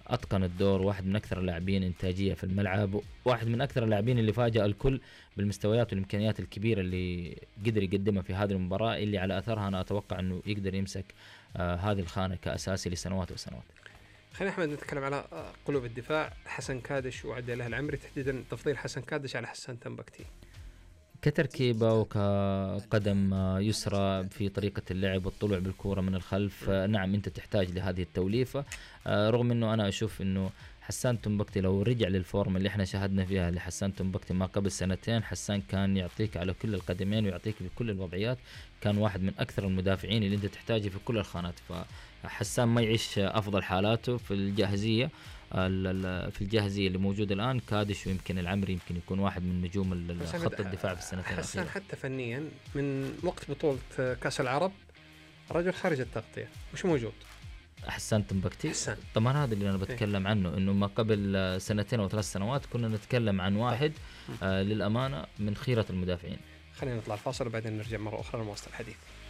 أتقن الدور، واحد من أكثر اللاعبين إنتاجية في الملعب، واحد من أكثر اللاعبين اللي فاجأ الكل بالمستويات والإمكانيات الكبيرة اللي قدر يقدمها في هذه المباراة، اللي على أثرها أنا أتوقع أنه يقدر يمسك هذه الخانة كأساسي لسنوات وسنوات. خلينا أحمد نتكلم على قلوب الدفاع، حسن كادش وعبد الله العمري، تحديدا تفضيل حسن كادش على حسان تنبكتي كتركيبة وكقدم يسرى في طريقة اللعب والطلوع بالكورة من الخلف. نعم أنت تحتاج لهذه التوليفة، رغم أنه أنا أشوف أنه حسان تنبكتي لو رجع للفورم اللي احنا شاهدنا فيها لحسان تنبكتي ما قبل سنتين، حسان كان يعطيك على كل القدمين ويعطيك بكل الوضعيات، كان واحد من أكثر المدافعين اللي أنت تحتاجه في كل الخانات. فحسان ما يعيش أفضل حالاته في الجاهزية، في الجاهزية اللي موجودة الآن كادش، ويمكن العمري يمكن يكون واحد من نجوم خط الدفاع في السنتين حسان الأخيرة. حتى فنيا من وقت بطولة كأس العرب رجل خارج التغطية مش موجود. حسان تنبكتي حسان طبعا هذا اللي أنا بتكلم عنه، إنه ما قبل سنتين أو 3 سنوات كنا نتكلم عن واحد للأمانة من خيرة المدافعين. خلينا نطلع الفاصل وبعدين نرجع مرة أخرى لمواصل الحديث.